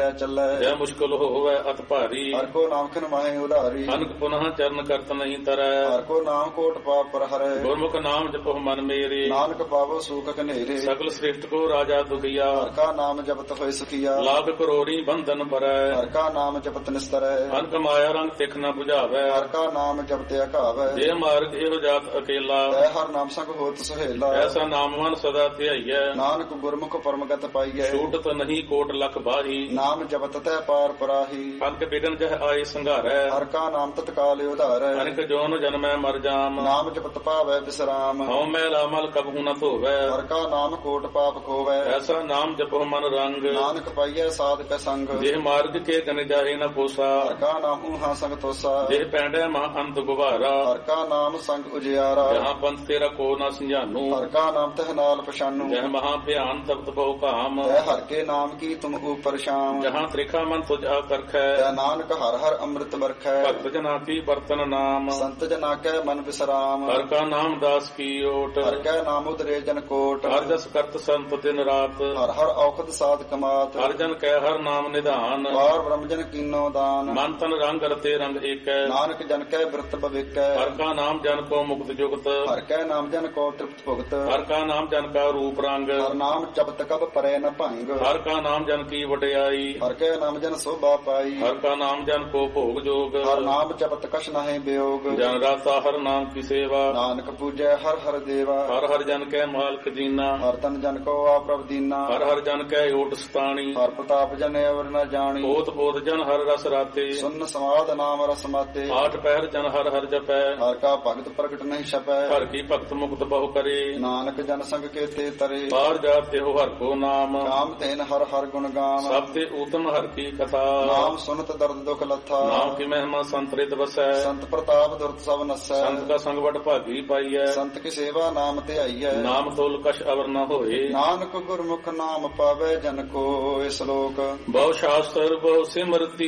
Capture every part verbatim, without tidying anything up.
ਲੈ ਚੱਲੈ। ਜੈ ਮੁਸ਼ਕਲ ਹੋਵੇ ਅਤ ਭਾਰੀ, ਹਰ ਕੋ ਨਾਮ ਖਿਨ ਮਾਹੇ ਉਧਾਰੀ। ਅਨਕ ਪੁਨః ਚਰਨ ਕਰਤ ਨਹੀਂ ਤਰੈ, ਹਰ ਕੋ ਨਾਮ ਕੋਟ ਪਾਪ ਪਰ ਹਰੈ। ਗੁਰਮੁਖ ਨਾਮ ਜਪੋ ਮਨ ਮੇਰੇ, ਨਾਨਕ ਪਾਵੋ ਸੂਖ ਘਨੇਰੇ। ਸਗਲ ਸ੍ਰਿਸ਼ਟ ਕੋ ਰਾਜਾ ਦੁਖੀਆ, ਹਰ ਕਾ ਨਾਮ ਜਪਤ ਹੋਇ ਸੁਖੀਆ। ਲਾਭ ਕਰੋੜੀ ਬੰਧਨ ਪਰੈ, ਹਰ ਕਾ ਨਾਮ ਜਪਤ ਨਿਸਤਰੈ। ਅਨਕ ਮਾਇਆ ਰੰਗ ਤਿਖ ਨ 부ਝਾਵੈ, ਹਰ ਕਾ ਨਾਮ ਜਪਤੇ ਅਘਾਵੈ। ਜੇ ਮਾਰਗ ਇਹੋ ਜਾਤ ਅਕੇਲਾ, ਤੈ ਹਰ ਨਾਮ ਸੰਗ ਹੋਤ ਸੁਹੇਲਾ। ਐਸਾ ਨਾਮ ਮਨ ਸਦਾ ਧਿਆਈਐ, ਨਾਨਕ ਗੁਰਮੁਖ ਪਰਮਗਤ ਪਾਈਐ। ਛੂਟਤ ਨਹੀਂ ਕੋਟ ਲਖ ਬਾਹੀ, ਨਾਮ ਜਪਤ ਤੈ ਪਾਰ ਪਰਾਹੀ। ਅਨਕ ਬਿਗਨ ਜਹ ਆਏ ਸੰਘਾਰੈ, ਹਰ ਕਾ ਨਾਮ ਤਤਕਾਲ ਉਧਾਰੈ। ਅਨਕ ਜੋਨ ਜਨਮੈ ਮਰ ਜਾਮ, ਨਾਮ ਜਪਤ ਪਾਵੈ ਬਿਸਰਾਮ। ਹਉ ਮੈਂ ਲਾਮਲ ਕਬਹੂ ਨ ਧੋਵੈ, ਹਰ ਕਾ ਨਾਮ ਕੋਟ ਪਾਪ ਖੋਵੈ। ਐਸਾ ਨਾਮ ਜਪੋ ਮਨ ਰੰਗ, ਨਾਨਕ ਪਾਈਐ ਸਾਧਕ ਸੰਗ। ਜਿਹ ਮਾਰਗ ਕੇ ਗਨ ਜਾਏ ਨ ਪੋਸਾ, ਹਰ ਕਾ ਨਾਮ ਹਾਂ ਸੰਗ ਤੋਸਾ। ਜਿਹ ਪੈਂਡੈ ਮਹਾ ਅੰਤ ਗੁਬਾਰਾ, ਹਰ ਕਾ ਨਾਮ ਸੰਗ ਉਜਿਆਰਾ। ਜਹਾਂ ਪੰਥ ਤੇਰਾ ਕੋ ਨ ਸੰਜਾਨੂ, ਹਰ ਕਾ ਨਾਮ ਤਹ ਨਾਲ ਪਛਾਨੂ। ਜਹ ਮਹਾ ਭਿਆਨ ਤਪਤ ਬਹੁ ਕਾਮ, ਤੈ ਹਰ ਕੇ ਨਾਮ ਕੀ ਤੁਮ ਉਪਰ ਸ਼ਾਮ। ਜਹਾਂ ਤ੍ਰਿਖਾ ਮਨ ਤੁਝ ਆ ਕਰਖੈ, ਤੈ ਨਾਨਕ ਹਰ ਹਰ ਅੰਮ੍ਰਿਤ ਵਰਖੈ। ਭਗਤ ਜਨਾ ਕੀ ਬਰਤਨ ਨਾਮ, ਸੰਤ ਜਨਾ ਕੈ ਮਨ ਵਿਸਰਾਮ। ਹਰ ਕਾ ਨਾਮ ਦਾਸ ਕੀ ਓਟ, ਹਰ ਕੈ ਨਾਮ ਉਦਰੇ ਜਨ ਕੋਟ। ਹਰ ਜਸ ਕਰਤ ਸੰਤ ਦਿਨ ਰਾਤ, ਹਰ ਹਰ ਔਖਦ ਸਾਧ ਕਮਾਤ। ਹਰ ਜਨ ਕੈ ਹਰ ਨਾਮ ਨਿਧਾਨ, ਪਾਰ ਬ੍ਰਹਮ ਜਨ ਕੀਨੋ ਦਾਨ। ਮਨ ਤਨ ਰੰਗ ਰਤੇ ਰੰਗ ਏਕੈ, ਨਾਨਕ ਜਨ ਕੈ ਬਿਰਤ ਭਵਿਕੈ। ਹਰ ਕਾ ਨਾਮ ਜਨ ਕੋ ਮੁਕਤ ਜੁਗਤ, ਹਰ ਕੈ ਨਾਮ ਜਨ ਕੋ ਤ੍ਰਿਪਤ ਭੁਗਤ। ਹਰ ਕਾ ਨਾਮ ਜਨ ਕਾ ਰੂਪ ਰੰਗ, ਹਰ ਨਾਮ ਜਪਤ ਕਬ ਪਰੈ ਨ ਭੰਗ। ਹਰ ਕਾ ਨਾਮ ਜਨ ਕੀ ਵਡਿਆਈ, ਹਰ ਕੈ ਨਾਮ ਜਨ ਸੋਭਾ ਪਾਈ। ਹਰ ਕਾ ਨਾਮ ਜਨ ਕੋ ਭੋਗ ਜੋਗ, ਹਰ ਨਾਮ ਜਪਤ ਕਛ ਨਾਹਿ ਬਿਯੋਗ। ਜਨ ਰਾਤਾ ਹਰ ਨਾਮ ਕੀ ਸੇਵਾ, ਨਾਨਕ ਪੂਜੈ ਹਰ ਹਰ ਦੇਵਾ। ਹਰ ਹਰ ਜਨ ਕੈ ਮਾਲਕ ਦੀਨਾ, ਹਰ ਤਨ ਜਨ ਕੋ ਆਪ੍ਰਭ ਦੀਨਾ। ਹਰ ਹਰ ਜਨ ਕੈ ਓਟ ਸਤਾਣੀ, ਹਰ ਪ੍ਰਤਾਪ ਜਨ ਅਵਰ ਨ ਜਾਣੀ। ਪੋਤ ਪੋਤ ਜਨ ਹਰ ਰਸ ਰਾਤੇ, ਸੁਨ ਸਮਾਦ ਨਾਮ ਰਸ ਮਾਤੇ। ਆਠ ਪਹਿਰ ਜਨ ਹਰ ਹਰ ਜਪੈ, ਹਰ ਕਾ ਭਗਤ ਪ੍ਰਗਟ ਨਹੀਂ ਛਪੈ। ਹਰ ਕੀ ਭਗਤ ਮੁਕਤ ਬਹੁ ਕਰੇ, ਨਾਨਕ ਜਨ ਸੰਗ ਕੇਤੇ ਤਰੇ। ਬਾਹਰ ਜਾਤੇ ਹੋ ਹਰ ਕੋ ਨਾਮ, ਕਾਮ ਤੇਨ ਹਰ ਹਰ ਗੁਣ ਗਾਮ। ਸਭ ਤੇ ਊਤਮ ਹਰ ਕੀ ਕਥਾ, ਨਾਮ ਸੁਨਤ ਦਰਦ ਦੁਖ ਲੱਥਾ। ਨਾਮ ਕੀ ਮਹਿਮਾ ਸੰਤਰਿਤ ਵਸੈ, ਸੰਤ ਪ੍ਰਤਾਪ ਦੁਰਤ ਸਭ ਨਸੈ। ਸੰਤ ਕਾ ਸੰਗ ਵਡ ਭਾਗੀ ਪਾਈਐ, ਸੰਤ ਕੀ ਸੇਵਾ ਨਾਮ ਧਿਆਈਐ। ਨਾਮ ਤੋਲ ਕਛ ਅਵਰ ਨ ਹੋਏ, ਨਾਨਕ ਗੁਰਮੁਖ ਨਾਮ ਪਾਵੇ ਜਨ ਕੋ। ਇਸ ਲੋਕ ਬਹੁ ਸ਼ਾਸਤਰ ਬਹੁ ਸਿਮਰਤੀ,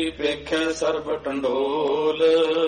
ਵੇਖੈ ਸਰਬ ਟੰਡੋਲ।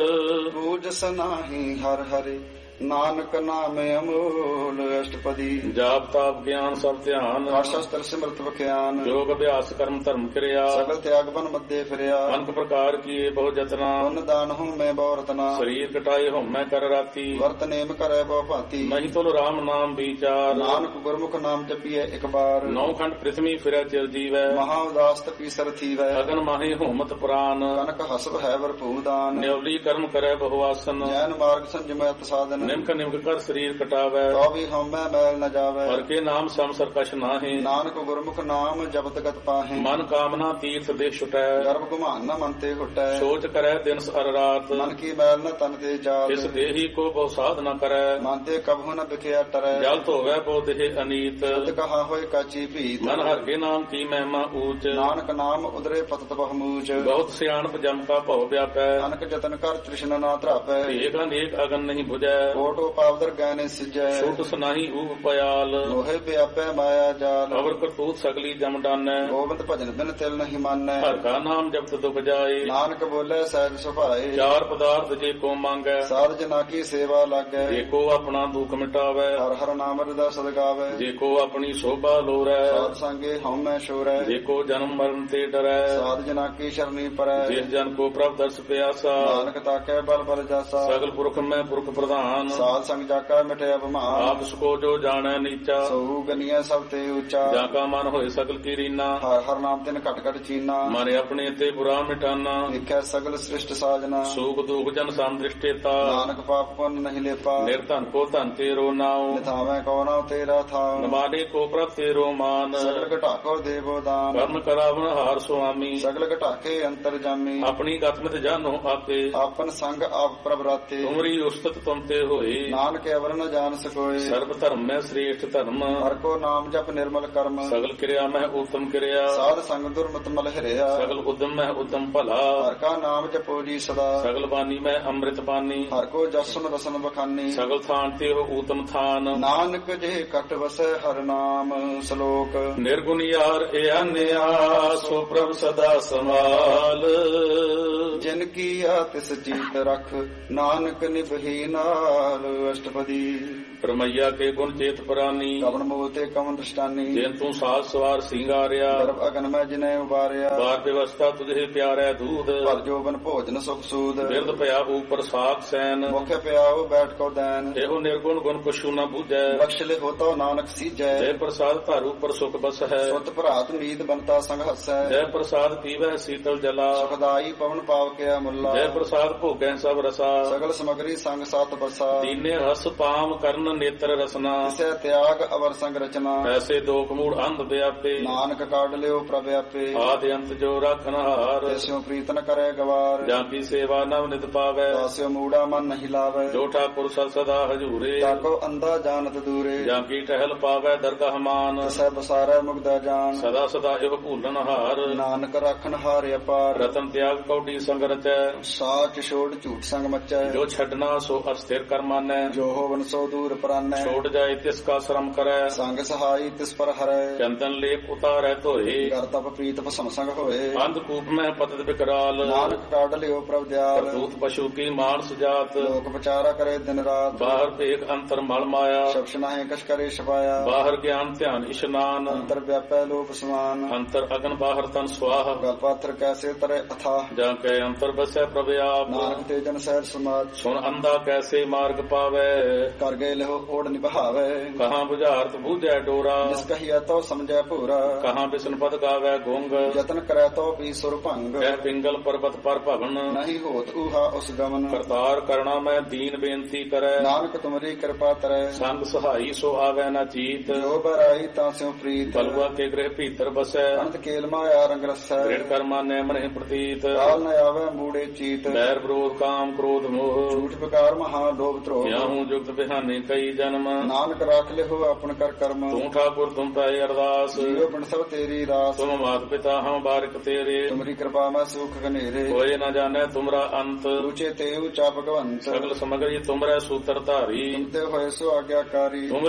ਪੂਜਸ ਨਾਹੀ ਹਰ ਹਰਿ, ਨਾਨਕ ਨਾਮ ਅਮੋਲ। ਅਸ਼ਟਪਦੀ ਜਾਪ ਤਾਪ ਗਿਆਨ ਸਭ ਧਿਆਨ, ਸ਼ਸਤਰ ਸਿਮਰਤ ਵਿਖਿਆਨ। ਯੋਗ ਅਭਿਆਸ ਕਰਮ ਧਰਮ ਕਿਰਿਆ, ਸਗਲ ਤਿਆਗ ਬਨ ਮੱਦੇ ਫਿਰਿਆ। ਅਨਕ ਪ੍ਰਕਾਰ ਕੀਏ ਬਹੁ ਜਤਨਾ, ਪੁੰਨ ਦਾਨ ਹੂੰ ਮੈਂ ਬਹੁ ਰਤਨਾ। ਸਰੀਰ ਕਟਾਏ ਹਉਮੈ ਕਰ ਰਾਤੀ, ਵਰਤ ਨੇਮ ਕਰੈ ਬਹੁ ਭਾਂਤੀ। ਨਹੀਂ ਤੁਲ ਰਾਮ ਨਾਮ ਵਿਚਾਰ, ਨਾਨਕ ਗੁਰਮੁਖ ਨਾਮ ਜਪੀਐ ਇਕ ਬਾਰ। ਨੌ ਖੰਡ ਪ੍ਰਿਥਵੀ ਫਿਰੈ ਚਿਰ ਜੀਵੈ, ਮਹਾ ਉਦਾਸ ਤਪੀ ਸਰ ਥੀਵੈ। ਅਗਨ ਮਾਹੀ ਹੋਮਤ ਪ੍ਰਾਨ, ਕਨਕ ਹਸਬ ਹੈ ਵਰਪੂ ਦਾਨ। ਨਿਉਲੀ ਕਰਮ ਕਰੈ ਬਹੁ ਆਸਨ, ਜੈਨ ਮਾਰਗ ਸੰਜਮੈ ਸਾਧਨ। ਨਿਮਕ ਨਿਮਕ ਕਰ ਸਰੀਰ ਕਟਾਵੈ, ਤੋ ਵੀ ਹਉਮੈ ਮੈਲ ਨ ਜਾਵੈ। ਹਰ ਕੇ ਨਾਮ ਸੰਸਰ ਕਛ ਨਾਹੀ, ਨਾਨਕ ਗੁਰਮੁਖ ਨਾਮ ਜਪਤ ਗਤ ਪਾਹੇ। ਮਨ ਕਾਮਨਾ ਤੀਰਥ ਦੇ ਛੁਟੈ, ਗਰਭ ਗੁਮਾਨ ਨ ਮਨ ਤੇ ਹੁਟੈ। ਸੋਚ ਕਰੈ ਦਿਨ ਅਰ ਰਾਤ, ਮਨ ਕੀ ਮੈਲ ਨ ਤਨ ਤੇ ਜਾਤ। ਇਸ ਦੇਹੀ ਕੋ ਬਹੁ ਸਾਧ ਨ ਕਰੈ, ਮਨ ਤੇ ਕਬਹੁ ਨ ਬਿਖਿਆ ਟਰੈ। ਜਲ ਧੋਵੈ ਬਹੁ ਦੇਹ ਅਨੀਤ, ਤਦ ਕਹਾ ਹੋਇ ਕਾਚੀ ਭੀਤ। ਮਨ ਹਰ ਕੇ ਨਾਮ ਕੀ ਮਹਿਮਾ ਊਚ, ਨਾਨਕ ਨਾਮ ਉਦਰੇ ਪਤਤ ਬਹੁਮੂਚ। ਬਹੁਤ ਸਿਆਣਪ ਜਮ ਕਾ ਭਉ ਵਿਆਪੈ, ਅਨਕ ਜਤਨ ਕਰ ਤ੍ਰਿਸ਼ਨਾ ਨਾ ਧਰਾਪੈ। ਏਕ ਅਨੇਕ ਅਗਨ ਨਹੀਂ 부ਜੈ, ਕੋਟੋ ਪਾਵਦਰ ਗੈਨੇ ਸਿਜੈ। ਛੁਟ ਸੁਨਾਹੀ ਊਪ ਪਿਆਲ, ਲੋਹੇ ਵਿਆਪੈ ਮਾਇਆ ਜਾਲ। ਅਵਰ ਕਰਤੂਤ ਸਗਲੀ ਜਮ ਡਾਨੈ, ਗੋਬਿੰਦ ਭਜਨ ਬਿਨ ਤਿਲ ਨਹੀਂ ਮਾਨੈ। ਹਰ ਕਾ ਨਾਮ ਜਪਤ ਦੁਖ ਜਾਏ, ਨਾਨਕ ਬੋਲੇ ਸਹਿਜ ਸੁਭਾਏ। ਚਾਰ ਪਦਾਰਥ ਜੇ ਕੋ ਮੰਗੈ, ਸਾਧ ਜਨਾ ਕੀ ਸੇਵਾ ਲਾਗੈ। ਜੇ ਕੋ ਆਪਣਾ ਦੁਖ ਮਿਟਾਵੈ, ਹਰ ਹਰ ਨਾਮ ਰਦਾ ਸਦ ਗਾਵੈ। ਜੇ ਕੋ ਆਪਣੀ ਸੋਭਾ ਲੋਰੈ, ਸਾਧ ਸੰਗੇ ਹਉਮੈ ਛੋਰੈ। ਜੇ ਕੋ ਜਨਮ ਮਰਨ ਤੇ ਡਰੈ, ਸਾਧ ਜਨਾ ਕੀ ਸ਼ਰਨੀ ਪਰੈ। ਜਿਸ ਜਨ ਕੋ ਪ੍ਰਭ ਦਰਸ ਪਿਆਸਾ, ਨਾਨਕ ਤਾਕੈ ਬਲ ਬਲ ਜਾਸਾ। ਸਗਲ ਪੁਰਖ ਮੈਂ ਪੁਰਖ ਪ੍ਰਧਾਨ, ਸਾਧ ਸੰਗ ਜਾਕਾ ਮਿਟਿਆ ਬਮਾਨ। ਆਪ ਸਕੋ ਜੋ ਜਾਣੈ ਨੀਚਾ, ਸੋ ਗਨੀਐ ਸਭ ਤੇ ਉੱਚਾ। ਜਾਂ ਕਾ ਮਨ ਹੋਏ ਸਗਲ ਕੀ ਰੀਨਾ, ਹਰ ਹਰ ਨਾਮ ਤਿਨ ਘਟ ਘਟ ਚੀਨਾ। ਮਨ ਆਪਣੇ ਤੇ ਬੁਰਾ ਮਿਟਾਨਾ, ਦੇਖੈ ਸਗਲ ਸ੍ਰਿਸ਼ਟ ਸਾਜਨਾ। ਸੂਖ ਦੁਖ ਜਨ ਸੰਦ੍ਰਿਸ਼ਟੇਤਾ, ਨਾਨਕ ਪਾਪ ਪੁੰਨ ਨਹੀਂ ਲੇਪਾ। ਨਿਰਧਨ ਕੋ ਧਨ ਤੇਰੋ ਨਾਉ, ਨਿਥਾਵੈ ਕੋ ਨਾਉ ਤੇਰਾ ਥਾਉ। ਨਮਾਨੇ ਕੋ ਪ੍ਰਭ ਤੇਰੋ ਮਾਨ, ਸਗਲ ਘਟਾਕੋ ਦੇਵੋ ਦਾਨ। ਕਰਨ ਕਰਾਵਨ ਹਾਰ ਸੁਆਮੀ, ਸਗਲ ਘਟਾਕੇ ਅੰਤਰ ਜਾਮੀ। ਆਪਣੀ ਗਤਮਿਤ ਜਾਨੋ ਆਪੇ, ਆਪਨ ਸੰਗ ਆਪ ਪ੍ਰਭ ਰਾਤੇ। ਤੁਮਰੀ ਉਸਤਤ ਤੁਮ ਤੇ ਹੋਏ, ਨਾਨਕ ਅਵਰ ਨ ਜਾਣ ਸਕੋਏ। ਸਰਬ ਧਰਮ ਮੈਂ ਸ੍ਰੇਸ਼ਟ ਧਰਮ, ਹਰ ਕੋ ਨਾਮ ਜਪ ਨਿਰਮਲ ਕਰਮ। ਸਗਲ ਕਿਰਿਆ ਮੈਂ ਉਤਮ ਕਿਰਿਆ, ਸਾਧ ਸੰਗ ਦੁਰਮਤ ਮਲ ਹਰਿਆ। ਸਗਲ ਉਦਮ ਮੈਂ ਉਦਮ ਭਲਾ, ਹਰ ਕਾ ਨਾਮ ਜਪੋ ਜੀ ਸਦਾ। ਸਗਲ ਬਾਣੀ ਮੈਂ ਅੰਮ੍ਰਿਤ ਬਾਣੀ, ਹਰ ਕੋ ਜਸਨ ਰਸਨ ਬਖਾਨੀ। ਸਗਲ ਥਾਨ ਤੇ ਹੋ ਊਤਮ ਥਾਨ, ਨਾਨਕ ਜੇ ਕਟ ਵਸੈ ਹਰ ਨਾਮ। ਸ਼ਲੋਕ ਨਿਰਗੁਣ ਯਾਰ ਇਆਨਿਆ, ਸੋ ਪ੍ਰਭ ਸਦਾ ਸਮਾਲ। ਜਿਨ ਕੀ ਆ ਤਿਸ ਜੀਤ ਰਖ, ਨਾਨਕ ਨਿਭੀ ਨਾਲ। ਕਾਹਲ ਅਸ਼ਟਪਦੀ ਰਮਈਆ ਕੇ ਗੁਣ ਚੇਤ ਪ੍ਰਾਨੀ ਕਵਨ ਮੋਹ ਤੇ ਕਵਨ ਦ੍ਰਿਸ਼ਟਾਨੀ ਜਿਨ ਤੂੰ ਸਾਜ ਸਵਾਰ ਸਿੰਗਾਰਿਆ ਗਰਭ ਅਗਨ ਮੈਂ ਜਿਨੇ ਉਬਾਰਿਆ ਬਾਰ ਵਿਵਸਥਾ ਤੁਝੇ ਪਿਆਰੈ ਦੂਧ ਪਰ ਜੋਬਨ ਭੋਜਨ ਸੁਖ ਸੂਦ ਬਿਰਦ ਭਇਆ ਉਪਰ ਸਾਖ ਸੈਨ ਮੁਖ ਪਿਆਉ ਬੈਠ ਕੋ ਦੈਨ ਇਹੋ ਨਿਰਗੁਣ ਗੁਣ ਕਛੂ ਨ ਬੂਝੈ ਬਖਸ਼ ਲੈ ਹੋਤਾ ਨਾਨਕ ਸੀਜੈ ਜੈ ਪ੍ਰਸਾਦ ਧਾਰ ਉਪਰ ਸੁਖ ਬਸ ਹੈ ਸੁਤ ਭਰਾਤ ਨੀਤ ਬੰਤਾ ਸੰਗ ਹਸੈ ਜੈ ਪ੍ਰਸਾਦ ਪੀਵੈ ਸੀਤਲ ਜਲਾ ਸੁਖਦਾਈ ਪਵਨ ਪਾਵ ਕਿਆ ਮੁੱਲਾ ਜੈ ਪ੍ਰਸਾਦ ਭੋਗੈ ਸਭ ਰਸਾ ਸਗਲ ਸਮਗਰੀ ਸੰਗ ਸਤ ਬਸਾ ਦੀਨੇ ਰਸ ਪਾਮ ਕਰਨ ਨੇਤਰ ਰਸਨਾ ਤਿਸੈ ਤਿਆਗ ਅਵਰ ਸੰਗ ਰਚਨਾ ਐਸੇ ਦੋਖ ਮੂੜ ਅੰਧ ਵਿਆਪੇ ਨਾਨਕ ਕਾਢ ਲਿਓ ਪ੍ਰਭ ਆਪੇ ਆਦਿ ਅੰਤ ਜੋ ਰਾਖਨ ਹਾਰ ਤਿਸਿਓ ਪ੍ਰੀਤ ਨ ਕਰੇ ਗਵਾਰ ਜਾਂ ਕੀ ਸੇਵਾ ਨਵ ਨਿਤ ਪਾਵੈ ਤਾਸਿਓ ਮੂੜਾ ਮਨ ਨਹੀਂ ਲਾਵੇ ਜੋ ਠਾਕੁਰ ਸਦ ਸਦਾ ਹਜੂਰੇ ਤਾਕੋ ਅੰਧਾ ਜਾਣਤ ਦੂਰੇ ਜਾਂ ਕੀ ਟਹਿਲ ਪਾਵੈ ਦਰਗਾਹ ਮਾਨ ਤਿਸੈ ਬਸਾਰੈ ਮੁਗਦਾ ਜਾਨ ਸਦਾ ਸਦਾ ਇਹੋ ਭੂਲਨ ਹਾਰ ਨਾਨਕ ਰੱਖਨ ਹਾਰ ਅਪਾਰ ਰਤਨ ਤਿਆਗ ਕੌਡੀ ਸੰਗ ਰਚੈ ਸਾਚ ਛੋੜ ਝੂਠ ਸੰਗ ਮਚੈ ਜੋ ਛੱਡਣਾ ਸੋ ਅਸਥਿਰ ਕਰਮਾਨੈ ਜੋ ਹੋਵਨ ਸੋ ਦੂਰ ਪ੍ਰਾਨੈ ਛੋੜ ਜਾਏ ਤਿਸ ਕਾ ਸ਼ਰਮ ਕਰੈ ਸੰਗ ਸਹਾਈ ਤਿਸ ਪਰ ਹਰੈ ਚੰਦਨ ਲੇਪ ਉਤਾਰੈ ਧੋਏ ਕਰ ਤਪ ਪ੍ਰੀਤ ਭਸਮ ਸੰਗ ਹੋਏ ਅੰਧ ਕੂਪ ਮੈਂ ਪਤਿਤ ਵਿਕਰਾਲ ਨਾਨਕ ਕਾਢ ਲਿਓ ਪ੍ਰਭ ਦਿਆਲ ਕਰਤੂਤ ਪਸ਼ੂ ਕੀ ਮਾਨਸ ਜਾਤ ਲੋਕ ਵਿਚਾਰਾ ਕਰੇ ਦਿਨ ਰਾਤ ਬਾਹਰ ਭੇਖ ਅੰਤਰ ਮਲ ਮਾਇਆ ਸ਼ਬਸ਼ ਨਾਹੇ ਕਛ ਕਰੇ ਛਪਾਇਆ ਬਾਹਰ ਗਿਆਨ ਧਿਆਨ ਇਸ਼ਨਾਨ ਅੰਤਰ ਵਿਆਪੈ ਲੋਪ ਸਮਾਨ ਅੰਤਰ ਅਗਨ ਬਾਹਰ ਤਨ ਸਵਾਹ ਗਲ ਪਾਥਰ ਕੈਸੇ ਤਰੇ ਅਥਾ ਜਾਂ ਕੈ ਅੰਤਰ ਬਸੈ ਪ੍ਰਭ ਆਪ ਨਾਨਕ ਤੇ ਜਨ ਸਹਿਜ ਸਮਾਜ ਸੁਣ ਅੰਧਾ ਕੈਸੇ ਮਾਰਗ ਪਾਵੈ ਕਰ ਗਏ ਲਹੋ ਓੜ ਨਿਭਾਵੇ ਕਹਾਂ ਬੁਝਾਰਤ ਬੂਝੈ ਡੋਰਾ ਜਿਸ ਕਹੀਐ ਤੋ ਸਮਝੈ ਭੂਰਾ ਕਹਾਂ ਬਿਸ਼ਨ ਪਦ ਗਾਵੈ ਗੁੰਗ ਯਤਨ ਕਰੈ ਤੋ ਵੀ ਸੁਰ ਭੰਗ ਕਹਿ ਪਿੰਗਲ ਪਰਬਤ ਪਰ ਭਵਨ ਨਹੀਂ ਹੋਤ ਊਹਾ ਉਸ ਗਮਨ ਕਰਤਾਰ ਕਰਣਾ ਮੈਂ ਦੀਨ ਬੇਨਤੀ ਕਰੈ ਨਾਨਕ ਤੁਮਰੀ ਕਿਰਪਾ ਤਰੈ ਸੰਗ ਸਹਾਈ ਸੋ ਆਵੈ ਨਾ ਚੀਤ ਜੋ ਬਰਾਈ ਤਾਂ ਸਿਉ ਪ੍ਰੀਤ ਬਲਵਾ ਕੇ ਗ੍ਰਹਿ ਭੀਤਰ ਬਸੈ ਅਨੰਤ ਕੇਲ ਮਾਇਆ ਰੰਗ ਰਸੈ ਦ੍ਰਿੜ ਕਰਮਾ ਨੈ ਮਨਿ ਪ੍ਰਤੀਤ ਕਾਲ ਨ ਆਵੈ ਮੂੜੇ ਚੀਤ ਬੈਰ ਵਿਰੋਧ ਕਾਮ ਕ੍ਰੋਧ ਮੋਹ ਝੂਠ ਵਿਕਾਰ ਮਹਾ ਲੋਭ ਧਰੋਹ ਯਾਹੂ ਜੁਗਤ ਬਿਹਾਨੇ ਕਈ ਜਨਮ ਨਾਨਕ ਰਾਖ ਲਿਓ ਆਪਨ ਕਰ ਕਰਮ ਤੂੰ ਠਾਕੁਰ ਤੁਮ ਪੈ ਅਰਦਾਸ ਜੀਉ ਬਿਨ ਸਭ ਤੇਰੀ ਰਾਸ ਤੁਮ ਮਾਤ ਪਿਤਾ ਹਮ ਬਾਰਿਕ ਤੇਰੇ ਤੁਮਰੀ ਕਿਰਪਾ ਮੈਂ ਸੁਖ ਘਨੇਰੇ ਹੋਏ ਨਾ ਜਾਣੈ ਤੁਮਰਾ ਅੰਤ ਉੱਚੇ ਤੇ ਉੱਚਾ ਭਗਵੰਤ ਸਗਲ ਸਮਗਰੀ ਤੁਮਰੈ ਸੂਤਰ ਧਾਰੀ ਤੁਮ ਤੇ ਹੋਏ ਸੋ ਆਗਿਆਕਾਰੀ ਤੁਮ